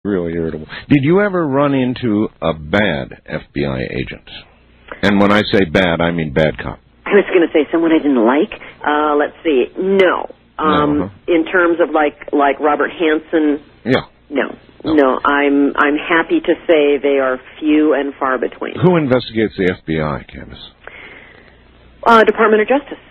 Really irritable. Did you ever run into a bad FBI agent? And when I say bad, I mean bad cop. I was going to say someone I didn't like. Let's see. No. In terms of like Robert Hansen. Yeah. No. I'm happy to say they are few and far between. Who investigates the FBI, Candace? Department of Justice.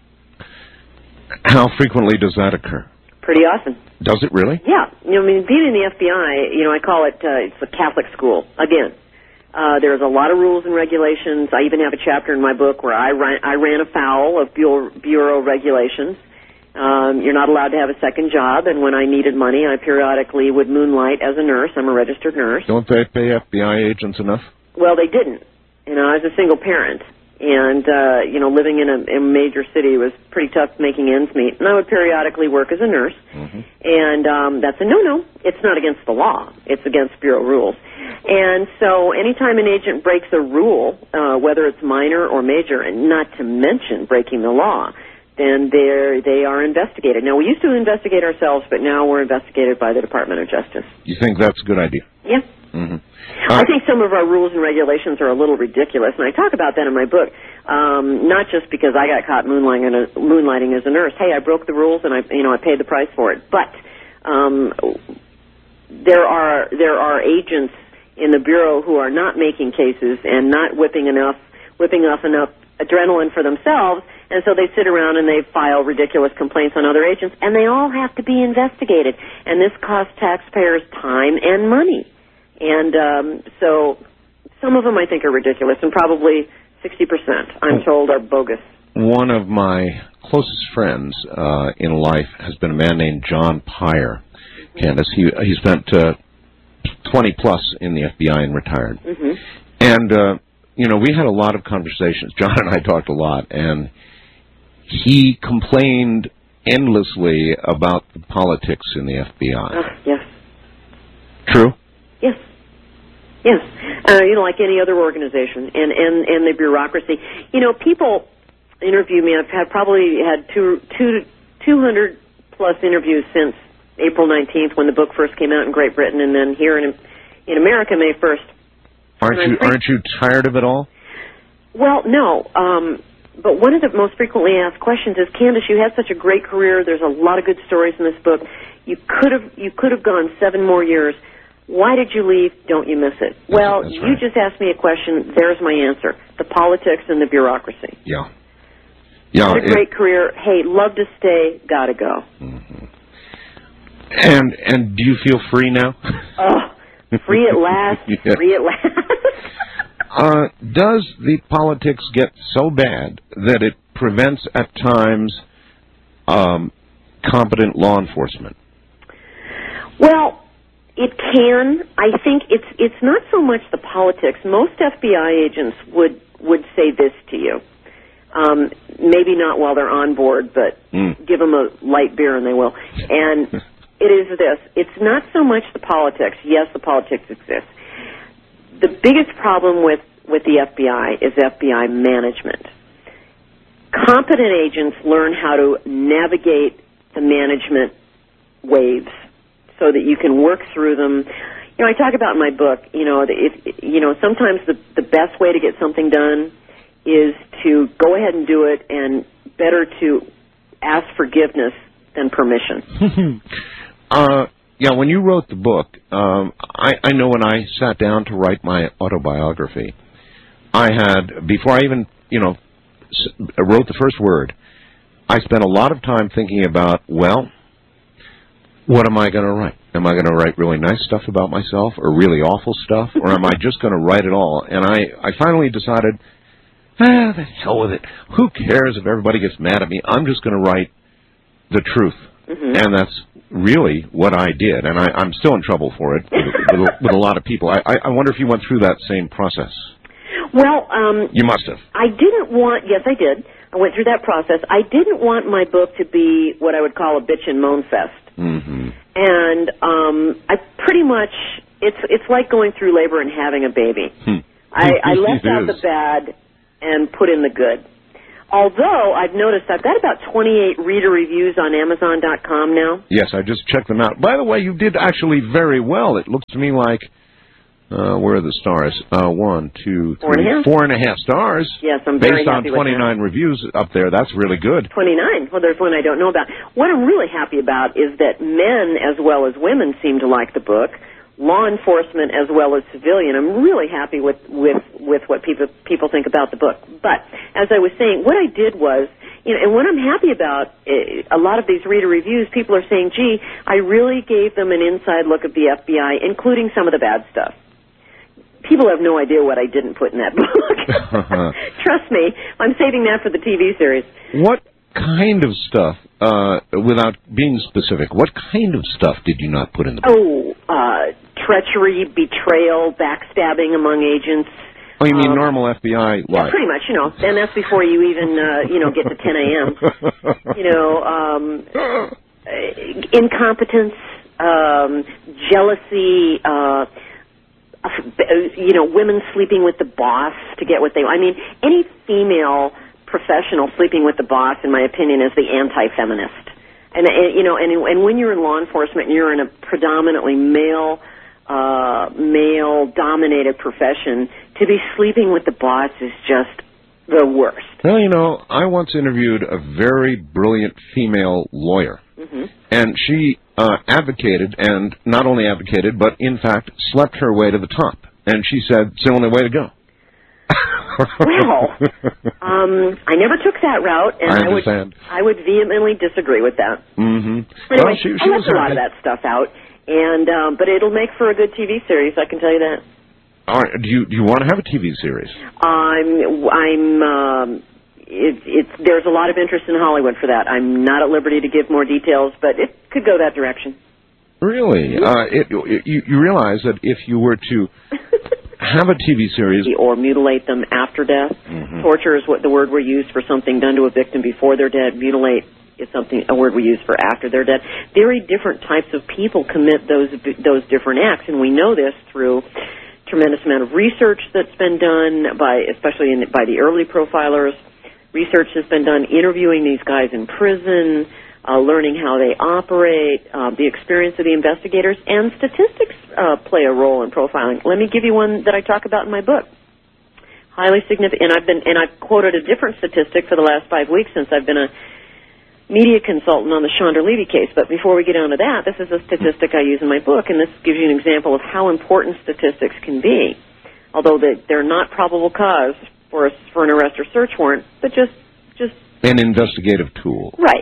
How frequently does that occur? Pretty often. Does it really? Yeah. Being in the FBI, I call it, it's a Catholic school. Again, there's a lot of rules and regulations. I even have a chapter in my book where I ran afoul of bureau regulations. You're not allowed to have a second job, and when I needed money, I periodically would moonlight as a nurse. I'm a registered nurse. Don't they pay FBI agents enough? Well, they didn't. I was a single parent. And, living in a major city was pretty tough making ends meet. And I would periodically work as a nurse. Mm-hmm. And that's a no-no. It's not against the law. It's against bureau rules. And so anytime an agent breaks a rule, whether it's minor or major, and not to mention breaking the law, then they are investigated. Now, we used to investigate ourselves, but now we're investigated by the Department of Justice. You think that's a good idea? Yeah. Mm-hmm. I think some of our rules and regulations are a little ridiculous, and I talk about that in my book, not just because I got caught moonlighting as a nurse. Hey, I broke the rules, and I paid the price for it. But there are agents in the Bureau who are not making cases and not whipping off enough adrenaline for themselves, and so they sit around and they file ridiculous complaints on other agents, and they all have to be investigated, and this costs taxpayers time and money. And so some of them I think are ridiculous, and probably 60%, I'm told, are bogus. One of my closest friends in life has been a man named John Pyre. Candace, he spent 20-plus in the FBI and retired. Mm-hmm. And, we had a lot of conversations. John and I talked a lot, and he complained endlessly about the politics in the FBI. Yes. True? Yes. Yes. Like any other organization and the bureaucracy. People interview me. I've probably had 200 plus interviews since April 19th when the book first came out in Great Britain, and then here in America, May 1st. Aren't you tired of it all? Well, no. But one of the most frequently asked questions is, Candace, you had such a great career. There's a lot of good stories in this book. You could have gone 7 more years. Why did you leave? Don't you miss it? That's right. You just asked me a question. There's my answer. The politics and the bureaucracy. Yeah. Had a great career. Hey, love to stay. Gotta go. Mm-hmm. And do you feel free now? Oh, free at last. Yeah. Free at last. Does the politics get so bad that it prevents at times competent law enforcement? Well, it can. I think it's not so much the politics. Most FBI agents would say this to you. Maybe not while they're on board, but give them a light beer and they will. And it is this. It's not so much the politics. Yes, the politics exists. The biggest problem with the FBI is FBI management. Competent agents learn how to navigate the management waves so that you can work through them. I talk about in my book, sometimes the best way to get something done is to go ahead and do it, and better to ask forgiveness than permission. When you wrote the book, I know when I sat down to write my autobiography, I had, before I even, wrote the first word, I spent a lot of time thinking about, what am I going to write? Am I going to write really nice stuff about myself or really awful stuff? Or am I just going to write it all? And I finally decided, the hell with it. Who cares if everybody gets mad at me? I'm just going to write the truth. Mm-hmm. And that's really what I did. And I'm still in trouble for it with a lot of people. I wonder if you went through that same process. Well, you must have. Yes, I did. I went through that process. I didn't want my book to be what I would call a bitch and moan fest. Mm-hmm. And I pretty much, it's like going through labor and having a baby. I left out the bad and put in the good. Although I've noticed I've got about 28 reader reviews on Amazon.com now. Yes, I just checked them out. By the way, you did actually very well. It looks to me like, where are the stars? 1, 2, 3, 4.5 stars. Yes, I'm very based on happy with 29 reviews up there. That's really good. 29. Well, there's one I don't know about. What I'm really happy about is that men as well as women seem to like the book. Law enforcement as well as civilian. I'm really happy with what people think about the book. But as I was saying, what I did was, and what I'm happy about, a lot of these reader reviews, people are saying, gee, I really gave them an inside look at the FBI, including some of the bad stuff. People have no idea what I didn't put in that book. Trust me, I'm saving that for the TV series. What kind of stuff, without being specific, what kind of stuff did you not put in the book? Treachery, betrayal, backstabbing among agents. Oh, you mean normal FBI life? Yeah, pretty much, and that's before you even, get to 10 a.m. Incompetence, jealousy, women sleeping with the boss to get what they want. I mean, any female professional sleeping with the boss, in my opinion, is the anti-feminist. And when you're in law enforcement and you're in a predominantly male-dominated profession, to be sleeping with the boss is just the worst. Well, I once interviewed a very brilliant female lawyer, and she advocated, and not only advocated, but in fact slept her way to the top. And she said it's the only way to go. Well, I never took that route, and I understand. I would vehemently disagree with that. Mm-hmm. Anyway, well, she I left a lot of that stuff out, and but it'll make for a good TV series. I can tell you that. All right. Do you want to have a TV series? There's a lot of interest in Hollywood for that. I'm not at liberty to give more details, but it could go that direction. Really? You realize that if you were to have a TV series, or mutilate them after death, torture is what the word we use for something done to a victim before they're dead. Mutilate is a word we use for after they're dead. Very different types of people commit those different acts, and we know this through tremendous amount of research that's been done especially by the early profilers. Research has been done interviewing these guys in prison, learning how they operate, the experience of the investigators, and statistics play a role in profiling. Let me give you one that I talk about in my book. Highly significant, and I've quoted a different statistic for the last 5 weeks since I've been a media consultant on the Chandra Levy case. But before we get on to that, this is a statistic I use in my book, and this gives you an example of how important statistics can be. Although they're not probable cause for an arrest or search warrant, but just an investigative tool. Right.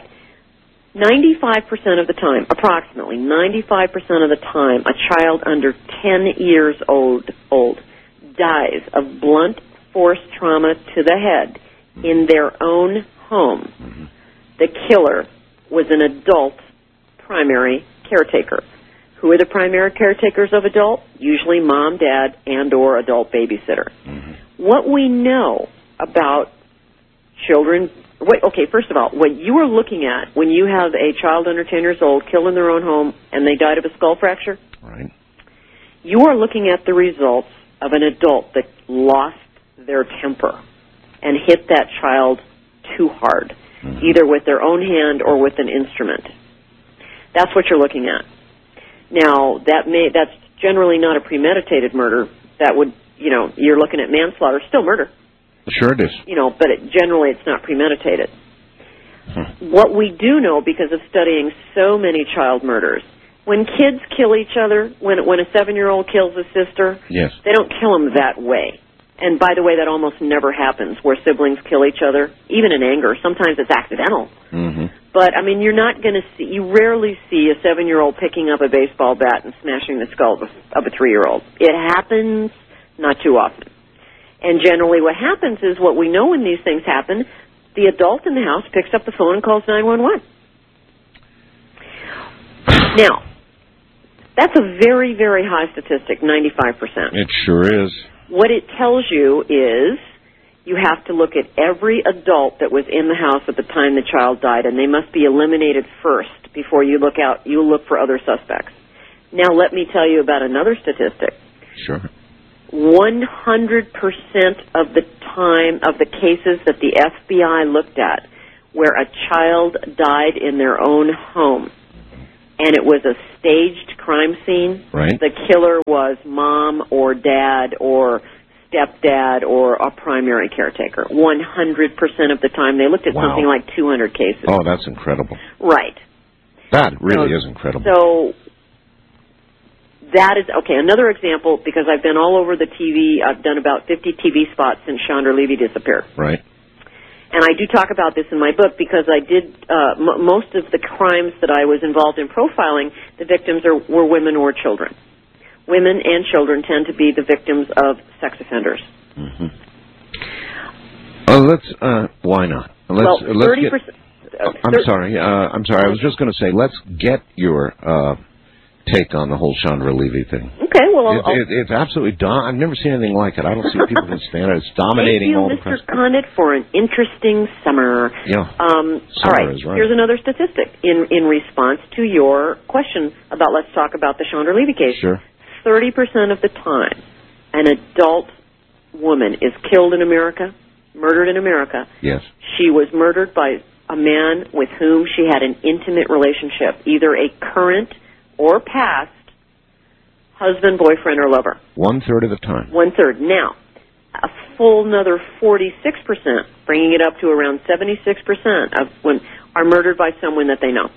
95% of the time, approximately 95% of the time, a child under 10 years old dies of blunt force trauma to the head in their own home. The killer was an adult primary caretaker. Who are the primary caretakers of adult? Usually mom, dad, and or adult babysitter. What we know about children... first of all, what you are looking at when you have a child under 10 years old killed in their own home and they died of a skull fracture, right, you are looking at the results of an adult that lost their temper and hit that child too hard, either with their own hand or with an instrument. That's what you're looking at. Now, that's generally not a premeditated murder. That would, you're looking at manslaughter, still murder. Sure it is. But generally it's not premeditated. What we do know, because of studying so many child murders, when kids kill each other, when a 7-year-old kills a sister, yes, they don't kill them that way. And by the way, that almost never happens where siblings kill each other, even in anger. Sometimes it's accidental. But, you're not going to see, you rarely see a 7-year-old picking up a baseball bat and smashing the skull of a 3-year-old. It happens not too often. And generally what happens is, what we know when these things happen, the adult in the house picks up the phone and calls 911. Now, that's a very, very high statistic, 95%. It sure is. What it tells you is you have to look at every adult that was in the house at the time the child died, and they must be eliminated first before you look for other suspects. Now let me tell you about another statistic. Sure. of the time of the cases that the FBI looked at where a child died in their own home, and it was a staged crime scene, right. The killer was mom or dad or stepdad or a primary caretaker. 100% of the time. They looked at something like 200 cases. Oh, that's incredible. Right. That really is incredible. So that is, okay, another example, because I've been all over the TV. I've done about 50 TV spots since Chandra Levy disappeared. Right. And I do talk about this in my book because I did, most of the crimes that I was involved in profiling, the victims were women or children. Women and children tend to be the victims of sex offenders. Mm-hmm. Why not? Let's 30%. I'm sorry. I was just going to say, let's get your take on the whole Chandra Levy thing. Okay, well, it's absolutely I've never seen anything like it. I don't see people can stand it. It's dominating all the press. Thank you, Mr. Condit, for an interesting summer. Yeah. All right. Here's another statistic in response to your question about, let's talk about the Chandra Levy case. Sure. 30% of the time, an adult woman is killed in America, murdered in America. Yes. She was murdered by a man with whom she had an intimate relationship, either a current or past husband, boyfriend, or lover. 1/3 of the time. 1/3. Now, a full another 46%, bringing it up to around 76% of women are murdered by someone that they know.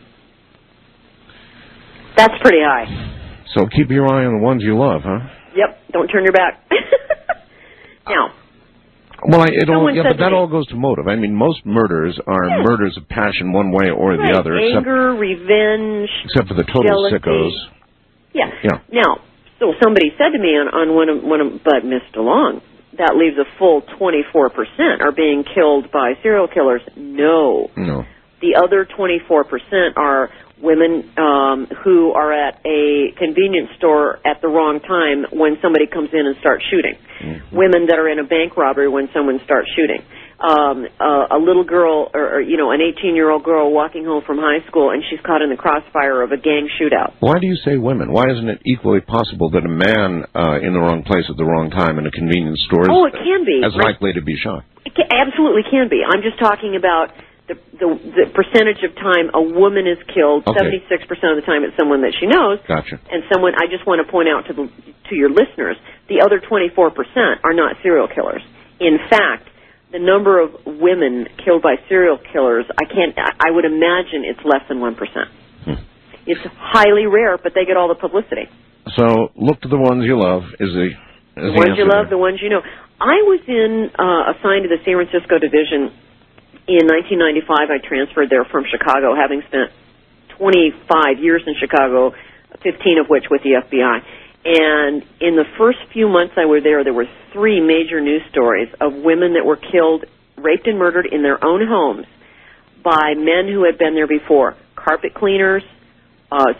That's pretty high. So keep your eye on the ones you love, huh? Yep. Don't turn your back. Now. Well, but that all goes to motive. I mean, most murders are murders of passion one way or the other. Anger, revenge, except for the total jealousy. sickos. Yeah. Now, so somebody said to me on one of, but Miss DeLong, that leaves a full 24% are being killed by serial killers. No. The other 24% are women who are at a convenience store at the wrong time when somebody comes in and starts shooting. Mm-hmm. Women that are in a bank robbery when someone starts shooting. A little girl, or an 18-year-old girl walking home from high school, and she's caught in the crossfire of a gang shootout. Why do you say women? Why isn't it equally possible that a man in the wrong place at the wrong time in a convenience store is it can be. as likely to be shot? It absolutely can be. I'm just talking about the percentage of time a woman is killed. 76% of the time it's someone that she knows. Gotcha. And someone, I just want to point out to your listeners, the other 24% are not serial killers. In fact, the number of women killed by serial killers, I would imagine it's less than 1%. It's highly rare, but they get all the publicity. So look to the ones you love is the ones you love, the ones you know. I was assigned to the San Francisco division in 1995. I transferred there from Chicago, having spent 25 years in Chicago, 15 of which with the FBI. And in the first few months I was there were 3 major news stories of women that were killed, raped and murdered in their own homes by men who had been there before. Carpet cleaners, a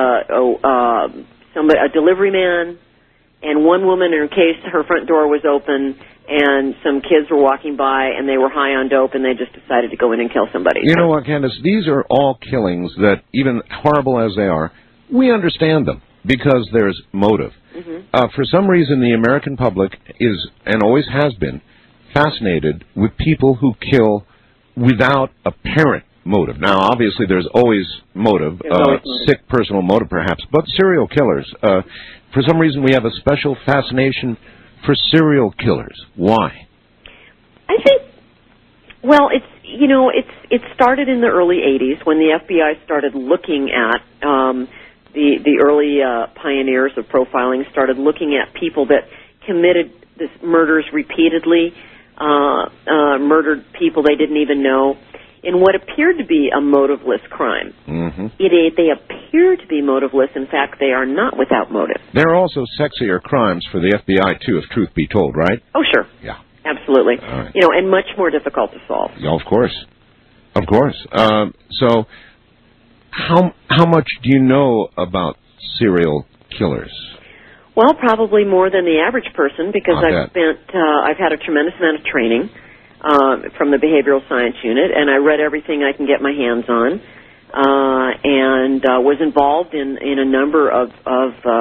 delivery man, and one woman, in her case, her front door was open, and some kids were walking by, and they were high on dope, and they just decided to go in and kill somebody. You know what, Candace? These are all killings that, even horrible as they are, we understand them because there's motive. Mm-hmm. For some reason, the American public is, and always has been, fascinated with people who kill without apparent motive. Now, obviously, there's always motive, sick personal motive, perhaps, but serial killers. For some reason, we have a special fascination for serial killers. Why? I think, well, it started in the early 80s when the FBI started looking at the early pioneers of profiling started looking at people that committed this murders repeatedly, murdered people they didn't even know, in what appeared to be a motiveless crime. Mm-hmm. They appear to be motiveless. In fact, they are not without motive. There are also sexier crimes for the FBI, too, if truth be told, right? Oh, sure. Yeah. Absolutely. All right. And much more difficult to solve. Yeah, of course. Of course. So how much do you know about serial killers? Well, probably more than the average person, because I've had a tremendous amount of training from the Behavioral Science Unit, and I read everything I can get my hands on, and was involved in a number of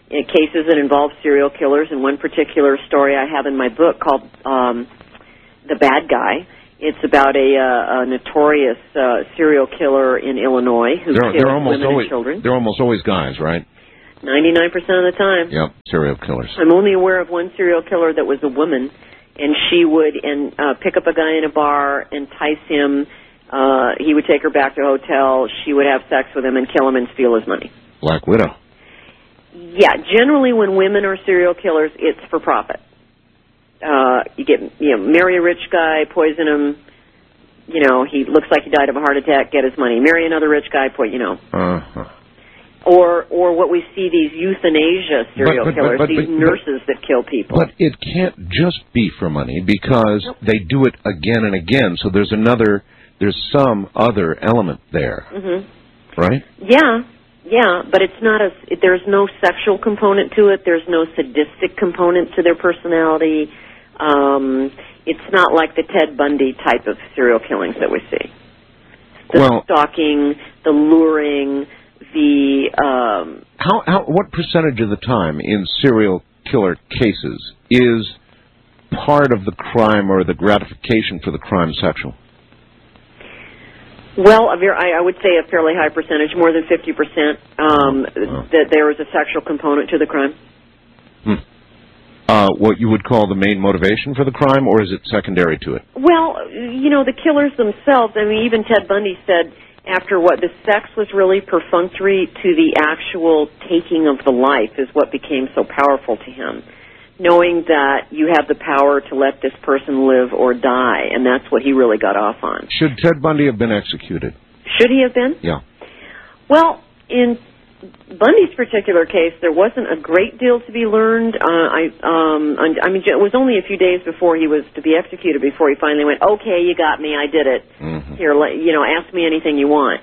cases that involve serial killers. And one particular story I have in my book called The Bad Guy. It's about a notorious serial killer in Illinois who killed women and children. They're almost always guys, right? 99% of the time. Yep, serial killers. I'm only aware of one serial killer that was a woman, and she would pick up a guy in a bar, entice him. He would take her back to a hotel. She would have sex with him and kill him and steal his money. Black Widow. Yeah, generally when women are serial killers, it's for profit. Marry a rich guy, poison him. He looks like he died of a heart attack. Get his money. Marry another rich guy. Uh-huh. Or what we see, these euthanasia serial killers, these nurses that kill people. But it can't just be for money because they do it again and again. So there's some other element there, right? Yeah, but it's not there's no sexual component to it. There's no sadistic component to their personality. It's not like the Ted Bundy type of serial killings that we see. The stalking, the luring. What percentage of the time in serial killer cases is part of the crime or the gratification for the crime sexual? Well, I would say a fairly high percentage, more than 50%, that there is a sexual component to the crime. What you would call the main motivation for the crime, or is it secondary to it? Well, the killers themselves, even Ted Bundy said, after the sex was really perfunctory to the actual taking of the life is what became so powerful to him. Knowing that you have the power to let this person live or die, and that's what he really got off on. Should Ted Bundy have been executed? Should he have been? Yeah. Well, in Bundy's particular case, there wasn't a great deal to be learned. It was only a few days before he was to be executed before he finally went, okay, you got me, I did it. Here, ask me anything you want.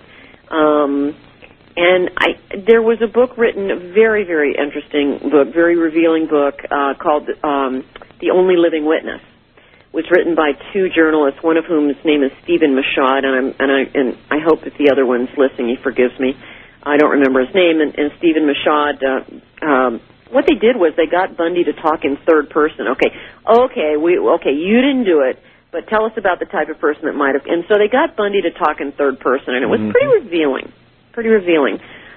There was a book written, a very, very interesting book, very revealing book, called The Only Living Witness. It was written by two journalists, one of whom's name is Stephen Michaud, and I hope that the other one's listening, he forgives me. I don't remember his name, and Stephen Michaud, what they did was they got Bundy to talk in third person. Okay, you didn't do it, but tell us about the type of person that might have. And so they got Bundy to talk in third person, and it was pretty revealing. Pretty revealing.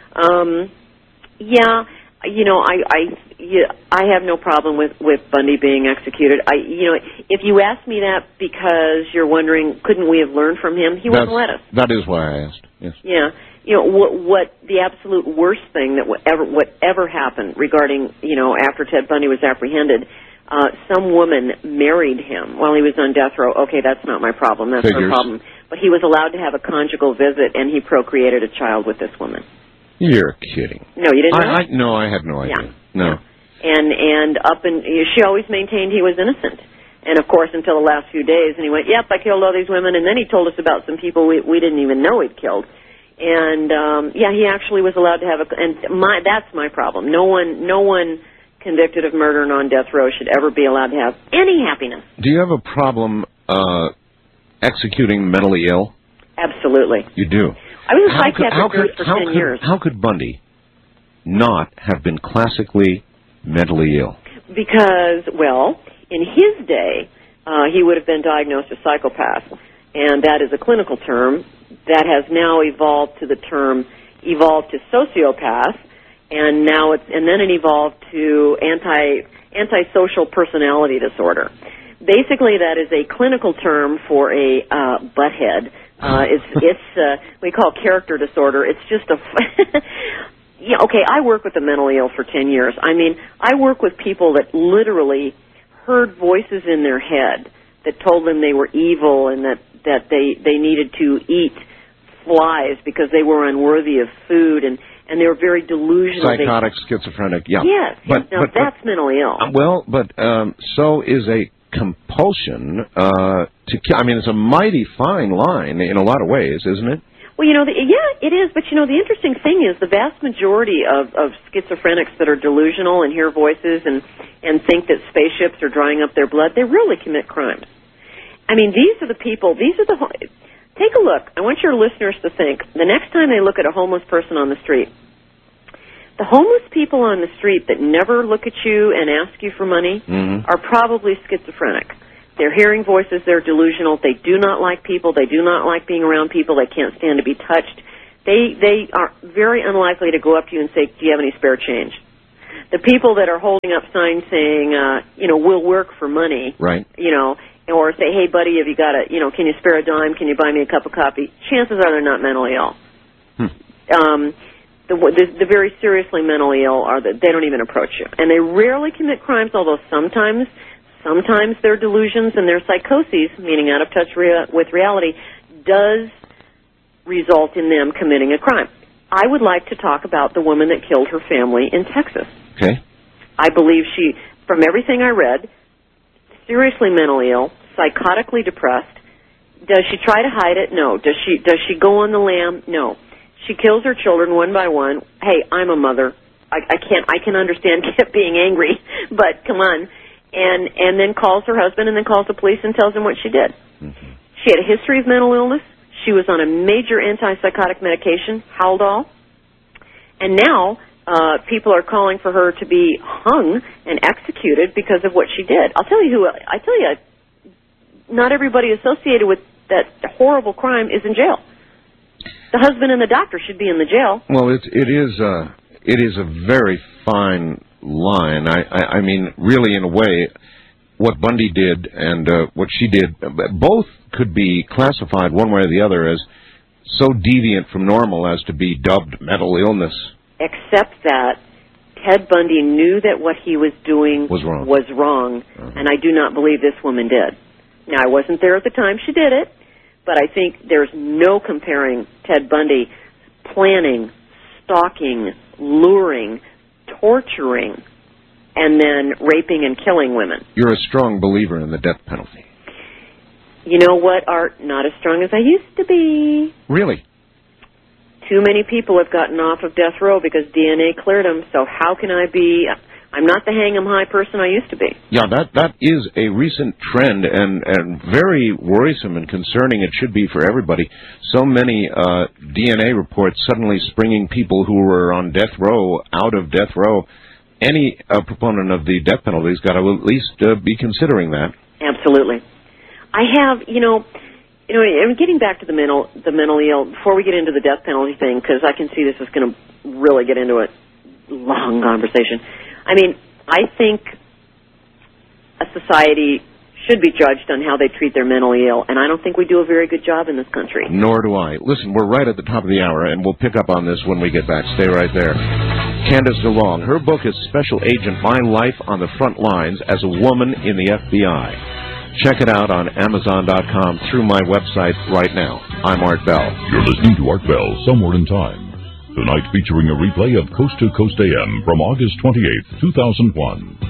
I have no problem with Bundy being executed. If you ask me that because you're wondering, couldn't we have learned from him? He wouldn't let us. That is why I asked. Yes. Yeah. What the absolute worst thing that whatever happened regarding, after Ted Bundy was apprehended, some woman married him while he was on death row. Okay, that's not my problem. That's my problem. But he was allowed to have a conjugal visit, and he procreated a child with this woman. You're kidding. No, you didn't know? No, I had no idea. Yeah. No. Yeah. She always maintained he was innocent. And, of course, until the last few days, and he went, yep, I killed all these women, and then he told us about some people we didn't even know he'd killed. And, he actually was allowed to have that's my problem. No one convicted of murder and on death row should ever be allowed to have any happiness. Do you have a problem executing mentally ill? Absolutely. You do? I was a psychiatric nurse for 10 years. How could Bundy not have been classically mentally ill? Because, in his day, he would have been diagnosed as psychopath, and that is a clinical term that has now evolved to sociopath, and then it evolved to antisocial personality disorder. Basically, that is a clinical term for a butthead. We call character disorder. It's just I work with the mentally ill for 10 years. I work with people that literally heard voices in their head that told them they were evil and that they needed to eat flies because they were unworthy of food, and they were very delusional. Psychotic, schizophrenic, yeah. Yes, but that's mentally ill. So is a compulsion to kill. It's a mighty fine line in a lot of ways, isn't it? Well, it is. But, the interesting thing is the vast majority of schizophrenics that are delusional and hear voices and think that spaceships are drying up their blood, they really commit crimes. These are the people, take a look. I want your listeners to think, the next time they look at a homeless person on the street, The homeless people on the street that never look at you and ask you for money are probably schizophrenic. They're hearing voices. They're delusional. They do not like people. They do not like being around people. They can't stand to be touched. They are very unlikely to go up to you and say, do you have any spare change? The people that are holding up signs saying, we'll work for money, right? Or say, hey, buddy, have you got can you spare a dime? Can you buy me a cup of coffee? Chances are they're not mentally ill. The very seriously mentally ill are that they don't even approach you. And they rarely commit crimes, although sometimes their delusions and their psychoses, meaning out of touch with reality, does result in them committing a crime. I would like to talk about the woman that killed her family in Texas. Okay. I believe she, from everything I read, seriously mentally ill, psychotically depressed. Does she try to hide it? No. Does she go on the lam? No. She kills her children one by one. Hey, I'm a mother. I can understand being angry, but come on. And then calls her husband and then calls the police and tells him what she did. She had a history of mental illness. She was on a major antipsychotic medication, Haldol. And now people are calling for her to be hung and executed because of what she did. I'll tell you not everybody associated with that horrible crime is in jail. The husband and the doctor should be in the jail. Well, it is a very fine line. I mean, really, in a way, what Bundy did and what she did, both could be classified one way or the other as so deviant from normal as to be dubbed mental illness. Except that Ted Bundy knew that what he was doing was wrong. And I do not believe this woman did. Now, I wasn't there at the time she did it, but I think there's no comparing Ted Bundy planning, stalking, luring, torturing, and then raping and killing women. You're a strong believer in the death penalty. You know what, Art? Not as strong as I used to be. Really? Too many people have gotten off of death row because DNA cleared them, so how can I be... I'm not the hang 'em high person I used to be. Yeah, that is a recent trend and very worrisome and concerning. It should be for everybody. So many DNA reports suddenly springing people who were on death row out of death row. Any proponent of the death penalty has got to at least be considering that. Absolutely. I have, and getting back to the mentally ill, before we get into the death penalty thing, because I can see this is going to really get into a long conversation. I mean, I think a society should be judged on how they treat their mentally ill, and I don't think we do a very good job in this country. Nor do I. Listen, we're right at the top of the hour, and we'll pick up on this when we get back. Stay right there. Candace DeLong, her book is Special Agent, My Life on the Front Lines as a Woman in the FBI. Check it out on Amazon.com through my website right now. I'm Art Bell. You're listening to Art Bell, Somewhere in Time. Tonight featuring a replay of Coast to Coast AM from August 28, 2001.